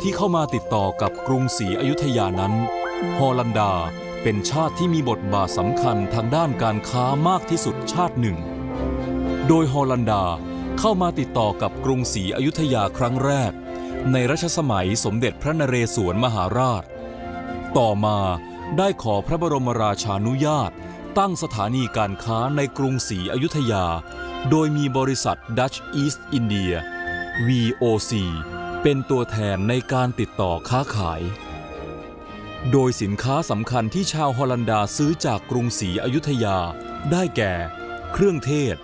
ที่เข้ามาติดต่อกับกรุงศรีอยุธยานั้นฮอลันดาเป็นชาติที่มีบทบาทสำคัญทางด้านการค้ามากที่สุดชาติหนึ่งโดยฮอลันดาเข้ามาติดต่อกับกรุงศรีอยุธยาครั้งแรกในรัชสมัยสมเด็จพระนเรศวรมหาราชต่อมาได้ขอพระบรมราชานุญาตตั้งสถานีการค้าในกรุงศรีอยุธยาโดยมีบริษัท Dutch East India VOC เป็นตัวแทนในการติดต่อค้าขายโดยสินค้าสำคัญที่ชาวฮอลันดาซื้อจากกรุงศรีอยุธยาได้แก่เครื่องเทศ